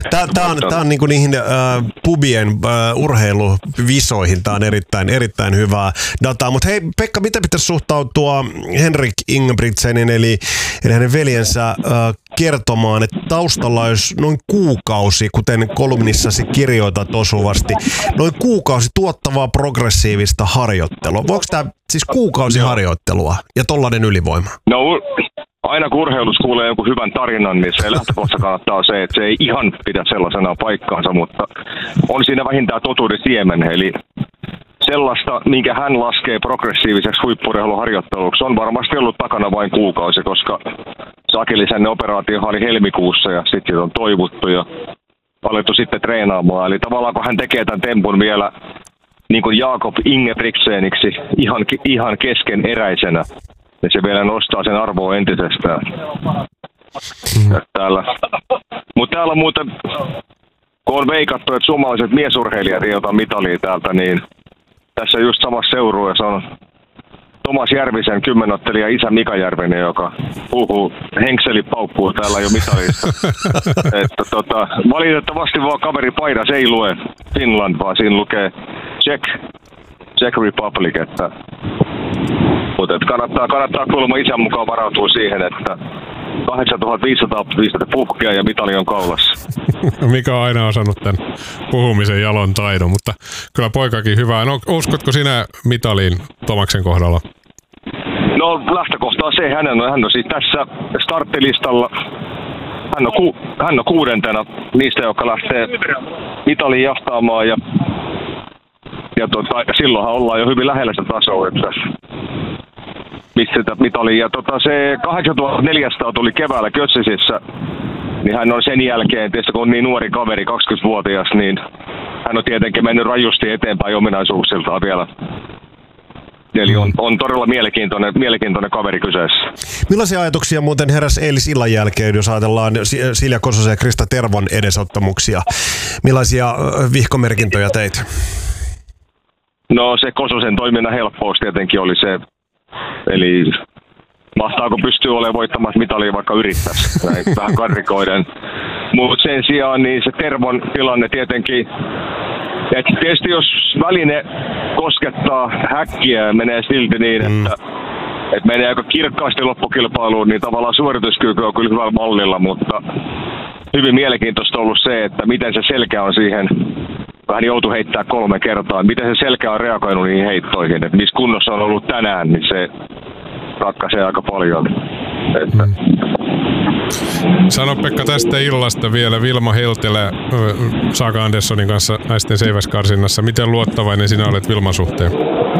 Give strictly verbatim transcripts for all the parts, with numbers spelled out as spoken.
Tämä, tämä on, tämä on niin kuin niihin äh, pubien äh, urheiluvisoihin, tämä on erittäin, erittäin hyvää dataa. Mutta hei Pekka, miten pitäisi suhtautua Henrik Ingebrigtsenin eli, eli hänen veljensä äh, kertomaan, että taustalla olisi noin kuukausi, kuten kolumnissasi kirjoitat osuvasti, noin kuukausi tuottavaa progressiivista harjoittelua. Voiko tämä siis kuukausi harjoittelua ja tollainen ylivoima? No aina kun urheilussa kuulee jonkun hyvän tarinan, niin se lähtökohta kannattaa se, että se ei ihan pidä sellaisena paikkaansa, mutta on siinä vähintään totuuden siemen. Eli sellaista, minkä hän laskee progressiiviseksi huippu-urheiluharjoitteluksi, on varmasti ollut takana vain kuukausi, koska Sakilisen operaatio oli helmikuussa ja sitten siitä on toivuttu ja alettu sitten treenaamaan. Eli tavallaan kun hän tekee tämän tempun vielä niin kuin Jakob Ingebrigtseniksi ihan, ihan keskeneräisenä, niin se vielä nostaa sen arvoa entisestään. Mm. Täällä. Mutta täällä on muuten, kun on veikattu, että suomalaiset miesurheilijat ei ota mitalia täältä, niin tässä just samassa seurueessa on Tomas Järvisen kymmenottelija isä Mika Järvinen, joka puhuu henkseli paukkuu täällä jo mitalista. Että tota, valitettavasti vaan kaveri paidas ei lue Finland, vaan siinä lukee Czech, Czech Republic. Että, mutta että kannattaa, kannattaa kuulemma isän mukaan varautua siihen, että kahdeksantuhattaviisisataa pistettä puhkea ja mitali on kaulassa. Mika on aina osannut tämän puhumisen jalon taidon, mutta kyllä poikakin hyvää. No, uskotko sinä mitaliin Tomaksen kohdalla? No lähtökohta on se, hän on, hän on siis tässä starttilistalla, hän on, ku, hän on kuudentena niistä, jotka lähtee mitaliin jahtaamaan ja, ja tota, silloinhan ollaan jo hyvin lähellä sitä tasoa, että mistä sitä mitalia. Ja tota, se kahdeksantuhattaneljäsataa tuli keväällä Götzisissä, niin hän on sen jälkeen, tietysti kun on niin nuori kaveri, kaksikymmentävuotias, niin hän on tietenkin mennyt rajusti eteenpäin ominaisuuksiltaan vielä. Eli on, on todella mielenkiintoinen, mielenkiintoinen kaveri kyseessä. Millaisia ajatuksia muuten heräsi eilisillan jälkeen, jos ajatellaan Silja Kososen ja Krista Tervon edesottamuksia? Millaisia vihkomerkintöjä teit? No se Kososen toiminnan helppous tietenkin oli se, eli mahtaako pystyä olemaan voittamassa mitalia vaikka yrittäisi, näin vähän karrikoiden. Mutta sen sijaan niin se Tervon tilanne tietenkin, että tietysti jos väline koskettaa häkkiä ja menee silti niin, että, mm. että menee aika kirkkaasti loppukilpailuun, niin tavallaan suorituskyky on kyllä hyvällä mallilla, mutta hyvin mielenkiintoista on ollut se, että miten se selkä on siihen, vähän joutui heittää kolme kertaa, miten se selkä on reagoinut niihin heittoihin, että missä kunnossa on ollut tänään, niin se ratkaisee aika paljon. Että. Mm. Sano Pekka tästä illasta vielä. Vilma Heltelä Saga Anderssonin kanssa naisten seiväskarsinnassa. Miten luottavainen sinä olet Vilman suhteen?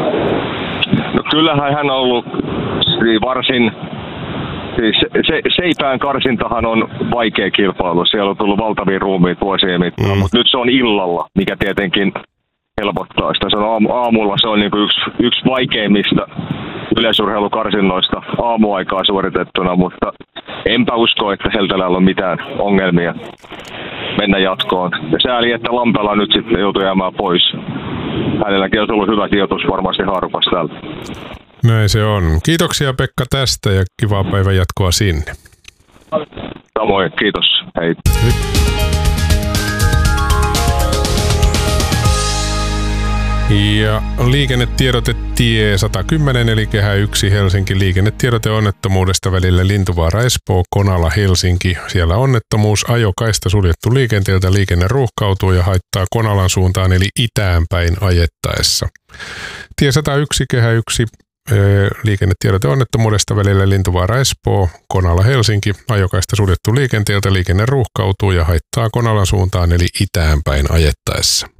No kyllähän hän on ollut varsin, siis se, seipään karsintahan on vaikea kilpailu. Siellä on tullut valtavia ruumiit vuosien mittaan, mm. mutta nyt se on illalla, mikä tietenkin helpottaa sitä. Se on aamu, aamulla se on niin kuin yksi, yksi vaikeimmista yleisurheilukarsinnoista aamuaikaa suoritettuna, mutta enpä usko, että Heltelällä on mitään ongelmia mennä jatkoon. Ja sääli, että Lampela nyt sitten joutui jäämään pois. Hänelläkin on tullut hyvä sijoitus varmasti Harpas täältä. Näin se on. Kiitoksia Pekka tästä ja kivaa päivän jatkoa sinne. Samoin, kiitos. Hei. Ja liikennetiedote tie sata kymmenen eli kehä yksi Helsinki. Liikennetiedote onnettomuudesta välillä Lintuvaara-Espoo, Konala, Helsinki. Siellä onnettomuus, ajokaista suljettu liikenteeltä, liikenne ruuhkautuu ja haittaa Konalan suuntaan eli itäänpäin ajettaessa. Tie sata yksi kehä yksi liikennetiedote onnettomuudesta välillä Lintuvaara-Espoo, Konala, Helsinki. Ajokaista suljettu liikenteeltä, liikenne ruuhkautuu ja haittaa Konalan suuntaan eli itäänpäin ajettaessa.